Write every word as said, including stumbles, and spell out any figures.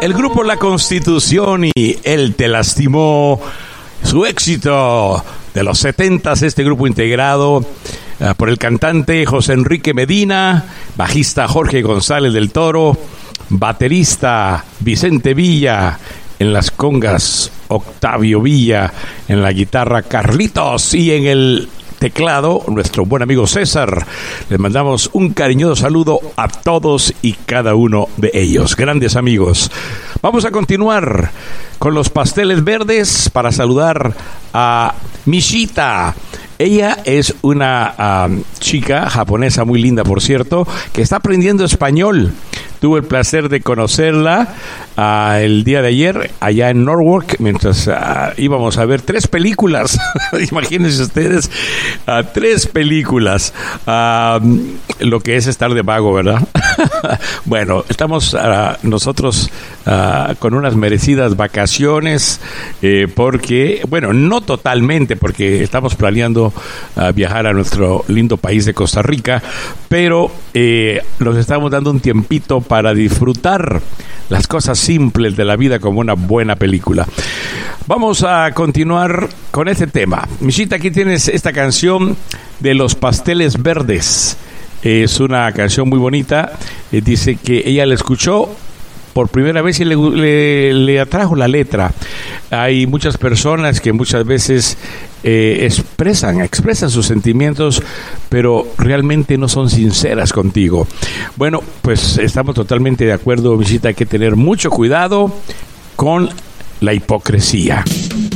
El grupo La Constitución y Él te lastimó, su éxito de los setentas, este grupo integrado uh, por el cantante José Enrique Medina, bajista Jorge González del Toro, baterista Vicente Villa, en las congas Octavio Villa, en la guitarra Carlitos y en el teclado nuestro buen amigo César. Les mandamos un cariñoso saludo a todos y cada uno de ellos, grandes amigos. Vamos a continuar con los Pasteles Verdes para saludar a Mishita. Ella es una um, chica japonesa muy linda, por cierto, que está aprendiendo español. Tuve el placer de conocerla uh, el día de ayer allá en Norwalk, mientras uh, íbamos a ver tres películas. Imagínense ustedes, uh, tres películas. Uh, lo que es estar de vago, ¿verdad? Bueno, estamos uh, nosotros uh, con unas merecidas vacaciones eh, porque, bueno, no totalmente, porque estamos planeando uh, viajar a nuestro lindo país de Costa Rica, pero eh, nos estamos dando un tiempito para disfrutar las cosas simples de la vida como una buena película. Vamos a continuar con este tema. Mishita, aquí tienes esta canción de Los Pasteles Verdes. Es una canción muy bonita. Eh, dice que ella la escuchó por primera vez y le, le, le atrajo la letra. Hay muchas personas que muchas veces eh, expresan, expresan sus sentimientos, pero realmente no son sinceras contigo. Bueno, pues estamos totalmente de acuerdo, Visita, hay que tener mucho cuidado con la hipocresía.